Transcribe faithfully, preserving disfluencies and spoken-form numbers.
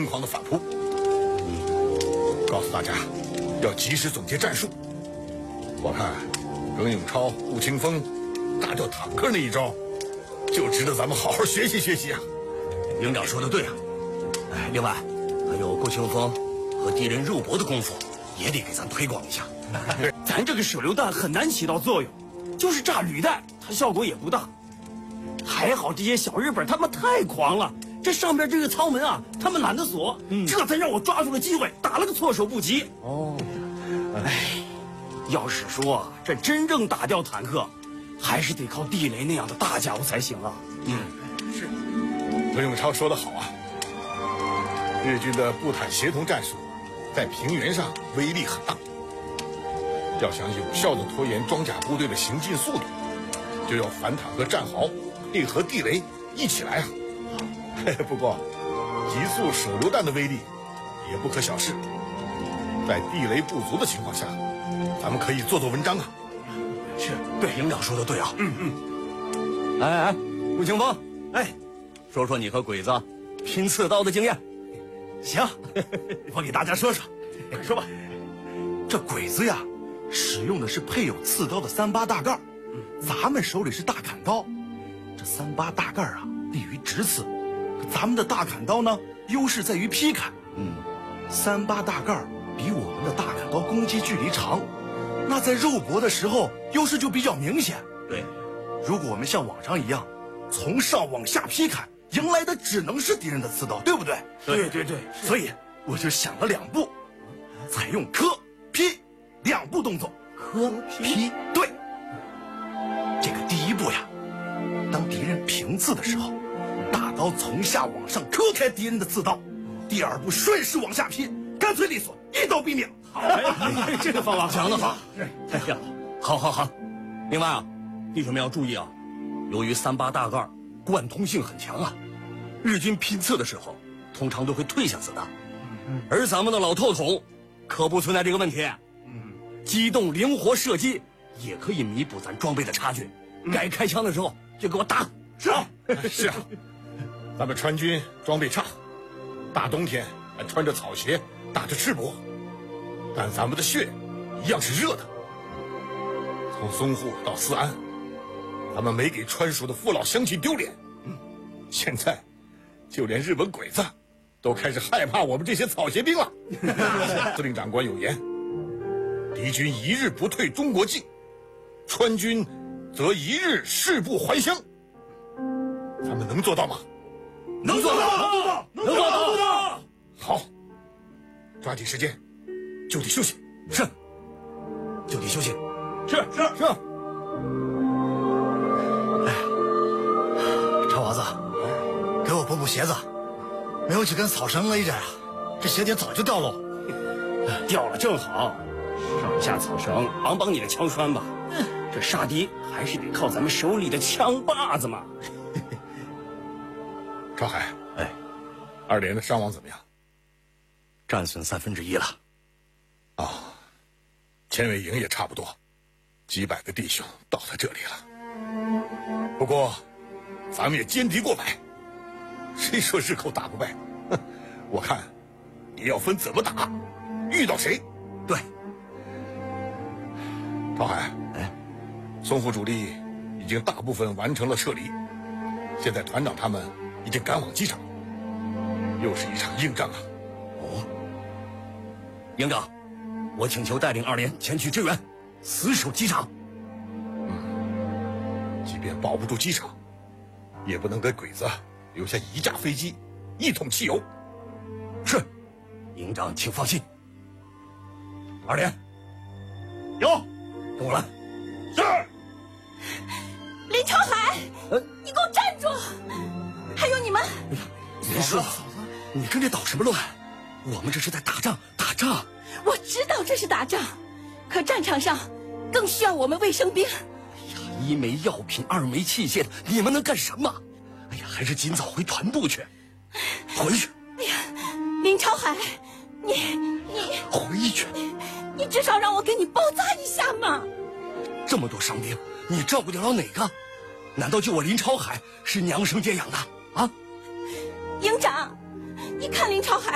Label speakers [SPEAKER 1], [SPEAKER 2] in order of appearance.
[SPEAKER 1] 狂的反扑。告诉大家，要及时总结战术。我看耿永超、顾清风打掉坦克那一招，就值得咱们好好学习学习啊！
[SPEAKER 2] 营长说的对啊。哎，另外还有顾清风和敌人肉搏的功夫，也得给咱推广一下。
[SPEAKER 3] 咱这个手榴弹很难起到作用，就是炸履带，它效果也不大。还好这些小日本他们太狂了，这上边这个舱门啊，他们懒得锁，嗯、这才让我抓住了机会，打了个措手不及。哦，哎，要是说这真正打掉坦克，还是得靠地雷那样的大家伙才行啊。
[SPEAKER 1] 嗯，是。耿永超说得好啊，日军的步坦协同战术在平原上威力很大。要想有效地拖延装甲部队的行进速度，就要反坦克战壕配合地雷一起来啊！不过，急速手榴弹的威力也不可小视。在地雷不足的情况下，咱们可以做做文章啊。
[SPEAKER 2] 是，对，营长说的对啊。嗯嗯。哎哎，顾清风，哎，说说你和鬼子拼刺刀的经验。
[SPEAKER 4] 行，我给大家说说。快说吧。这鬼子呀，使用的是配有刺刀的三八大盖，咱们手里是大砍刀。这三八大盖啊，利于直刺，咱们的大砍刀呢，优势在于劈砍。嗯，三八大盖比我们的大砍刀攻击距离长，那在肉搏的时候优势就比较明显。
[SPEAKER 2] 对，
[SPEAKER 4] 如果我们像往常一样从上往下劈砍，迎来的只能是敌人的刺刀，对不对？
[SPEAKER 3] 对对对，
[SPEAKER 4] 所以我就想了两步，采用磕劈两步动作。
[SPEAKER 2] 磕劈，
[SPEAKER 4] 对。这个第一步呀，当敌人平刺的时候，大刀从下往上磕开敌人的刺刀，第二步顺势往下劈，干脆利索，一刀毙命。
[SPEAKER 3] 好，这个方法
[SPEAKER 2] 讲得好，太漂亮了。好好好。另外啊，弟兄们要注意啊，由于三八大盖贯通性很强啊，日军拼刺的时候通常都会退下子弹，而咱们的老透筒可不存在这个问题。机动灵活射击也可以弥补咱装备的差距，该开枪的时候就给我打。
[SPEAKER 1] 是啊，是啊，咱们川军装备差，大冬天还穿着草鞋打着赤膊，但咱们的血一样是热的。从淞沪到思安，咱们没给川蜀的父老乡亲丢脸。嗯，现在就连日本鬼子都开始害怕我们这些草鞋兵了。司令长官有言，敌军一日不退中国境，川军则一日誓不还乡。咱们能做到吗？
[SPEAKER 4] 能做到，能做到，
[SPEAKER 2] 能做到，能做到。
[SPEAKER 1] 好，抓紧时间，就地休息。
[SPEAKER 2] 是，就地休息。
[SPEAKER 1] 是是是。
[SPEAKER 5] 哎，臭娃子，给我补补鞋子，没有几根草绳勒着呀，这鞋底早就掉喽。
[SPEAKER 3] 掉了正好。上下草绳帮帮你的枪栓吧，这杀敌还是得靠咱们手里的枪把子嘛。
[SPEAKER 1] 朝海，
[SPEAKER 2] 哎，
[SPEAKER 1] 二连的伤亡怎么样？
[SPEAKER 2] 战损三分之一了。
[SPEAKER 1] 啊、哦，前卫营也差不多，几百个弟兄倒在这里了。不过，咱们也歼敌过百，谁说日寇打不败？哼，我看也要分怎么打，遇到谁。
[SPEAKER 2] 对。
[SPEAKER 1] 朝海，哎，淞沪主力已经大部分完成了撤离，现在团长他们已经赶往机场，又是一场硬仗啊！
[SPEAKER 2] 哦，营长，我请求带领二连前去支援，死守机场。
[SPEAKER 1] 嗯，即便保不住机场，也不能给鬼子留下一架飞机、一桶汽油。
[SPEAKER 2] 是，营长请放心。二连，
[SPEAKER 4] 有。
[SPEAKER 2] 跟我来。
[SPEAKER 4] 是。
[SPEAKER 6] 林朝海，呃、你给我站住！还有你们，
[SPEAKER 2] 林叔，你跟着捣什么乱？我们这是在打仗，打仗。
[SPEAKER 6] 我知道这是打仗，可战场上更需要我们卫生兵。
[SPEAKER 2] 哎呀，一没药品，二没器械，你们能干什么？哎呀，还是尽早回团部去。回去。
[SPEAKER 6] 哎呀，林朝海，你你
[SPEAKER 2] 回去。
[SPEAKER 6] 你至少让我给你包扎一下嘛！
[SPEAKER 2] 这么多伤兵，你照顾得了哪个？难道就我林朝海是娘生爹养的啊？
[SPEAKER 6] 营长，你看林朝海